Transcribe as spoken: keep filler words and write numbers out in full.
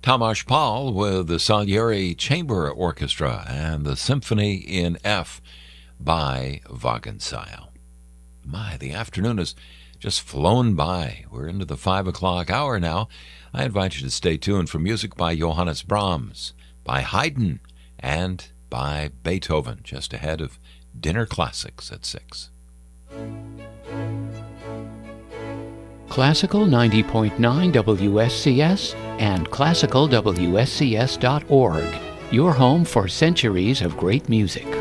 Tomasz Paul with the Salieri Chamber Orchestra and the Symphony in F by Wagenseil. My, the afternoon has just flown by. We're into the five o'clock hour now. I invite you to stay tuned for music by Johannes Brahms, by Haydn, and by Beethoven, just ahead of Dinner Classics at six. Classical ninety point nine W S C S and classical W S C S dot org, your home for centuries of great music.